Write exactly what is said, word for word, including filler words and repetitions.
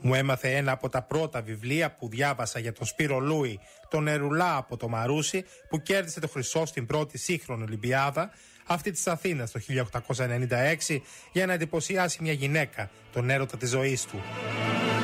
Μου έμαθε ένα από τα πρώτα βιβλία που διάβασα για τον Σπύρο Λούι, τον Ερουλά από το Μαρούσι, που κέρδισε το χρυσό στην πρώτη σύγχρονη Ολυμπιάδα, αυτή της Αθήνας το χίλια οκτακόσια ενενήντα έξι, για να εντυπωσιάσει μια γυναίκα, τον έρωτα της ζωής του.